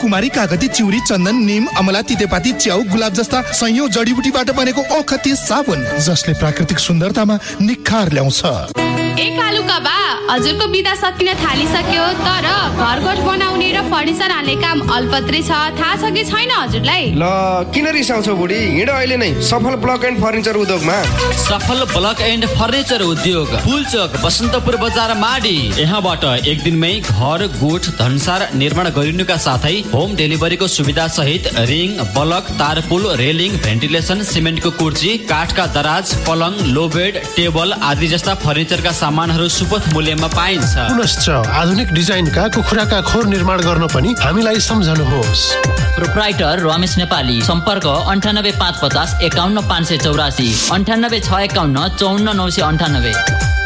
कुमारी, कागती, चिउरी, चन्दन, नीम, अमला, तितेपाती, च्याउ, गुलाब जस्ता सयौं जडीबुटीबाट बनेको औखती साबुन जसले प्राकृतिक सुन्दरतामा निखार ल्याउँछ। कालुका बा, हजुरको बिदा सकिन थालिसक्यो, तर घरकोट बनाउने र फर्निचर हाल्ने काम अल्पत्रै छ, थाहा छ कि छैन हजुरलाई? ल किन रिसाउँछौ बुढी? हिँड अहिले नै सफल ब्लक एन्ड फर्निचर उद्योगमा। सफल ब्लक एन्ड फर्निचर उद्योग, पुलचोक, बसन्तपुर बजार, माडी। यहाँबाट एक दिनमै घर, गोठ, धनसार निर्माण गरिनुका साथै होम डेलिभरीको सुविधा सहित रिङ, बलक, तारपुल, रेलिङ, भेन्टिलेसन, सिमेन्टको कुर्ची, काठका दराज, पलङ, लो बेड, टेबल आदि जस्ता फर्निचरका सामानहरू सुपथ मूल्यमा पाइन्छ। पुनश्च आधुनिक डिजाइनका कुखुराका खोर निर्माण गर्न पनि हामीलाई सम्झनुहोस्। प्रोप्राइटर रमेश नेपाली, सम्पर्क 98 550 51 584, 98 651 54 998।